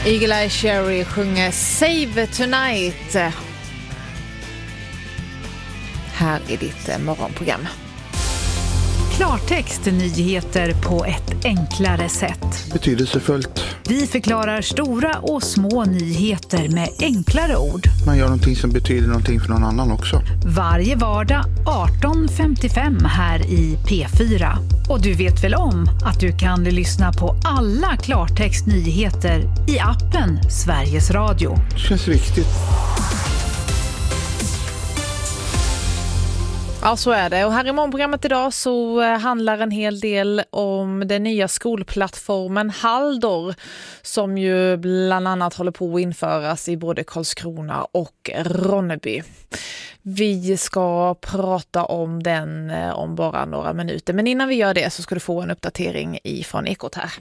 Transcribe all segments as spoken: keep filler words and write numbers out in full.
Eagle Eye Cherry sjunger Save Tonight. Här är ditt morgonprogram. Klartext, nyheter på ett enklare sätt. Betydelsefullt. Vi förklarar stora och små nyheter med enklare ord. Man gör någonting som betyder någonting för någon annan också. Varje vardag arton femtiofem här i P fyra. Och du vet väl om att du kan lyssna på alla Klartext nyheter i appen Sveriges Radio. Det känns viktigt. Ja, så är det. Och här i morgonprogrammet idag så handlar en hel del om den nya skolplattformen Haldor som ju bland annat håller på att införas i både Karlskrona och Ronneby. Vi ska prata om den om bara några minuter. Men innan vi gör det så ska du få en uppdatering ifrån Ekot här.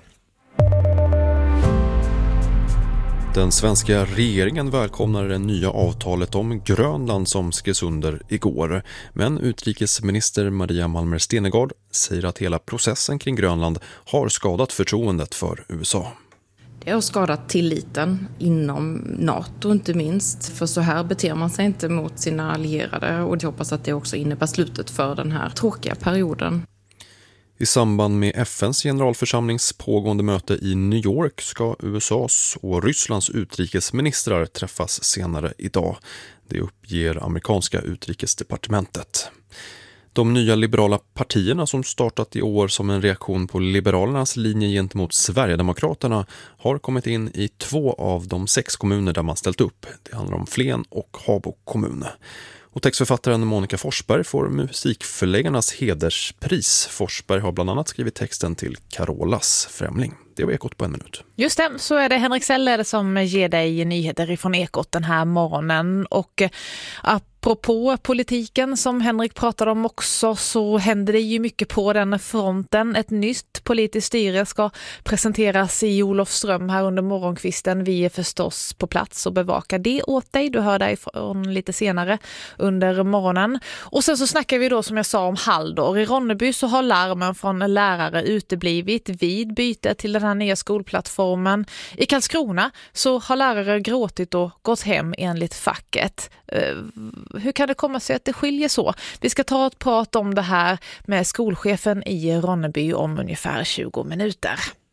Den svenska regeringen välkomnar det nya avtalet om Grönland som skrevs under igår. Men utrikesminister Maria Malmer Stenergard säger att hela processen kring Grönland har skadat förtroendet för U S A. Det har skadat tilliten inom NATO inte minst. För så här beter man sig inte mot sina allierade. Och jag hoppas att det också innebär slutet för den här tråkiga perioden. I samband med F N:s generalförsamlings pågående möte i New York ska U S A:s och Rysslands utrikesministrar träffas senare idag. Det uppger amerikanska utrikesdepartementet. De nya liberala partierna som startat i år som en reaktion på Liberalernas linje gentemot Sverigedemokraterna har kommit in i två av de sex kommuner där man ställt upp. Det handlar om Flen och Habo kommun. Och textförfattaren Monica Forsberg får musikförläggarnas hederspris. Forsberg har bland annat skrivit texten till Carolas Främling. Det var Ekot på en minut. Just det, så är det Henrik Seller som ger dig nyheter ifrån Ekot den här morgonen. Och apropå politiken som Henrik pratade om också så händer det ju mycket på den fronten. Ett nytt politiskt styre ska presenteras i Olofström här under morgonkvisten. Vi är förstås på plats och bevakar det åt dig. Du hör därifrån lite senare under morgonen. Och sen så snackar vi då som jag sa om Haldor. I Ronneby så har larmen från lärare uteblivit vid byte till den här nya skolplattformen. I Karlskrona så har lärare gråtit och gått hem enligt facket. Hur kan det komma sig att det skiljer så? Vi ska ta ett prat om det här med skolchefen i Ronneby om ungefär tjugo minuter.